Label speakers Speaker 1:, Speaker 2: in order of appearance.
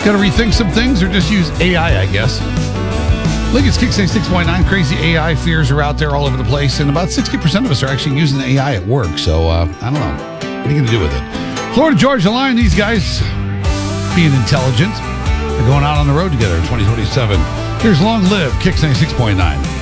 Speaker 1: Got to rethink some things or just use AI, I guess. Look, it's Kix 96.9. Crazy AI fears are out there all over the place, and about 60% of us are actually using AI at work. So, I don't know. What are you going to do with it? Florida Georgia Line, these guys being intelligent. They're going out on the road together in 2027. Here's Long Live, Kix 96.9.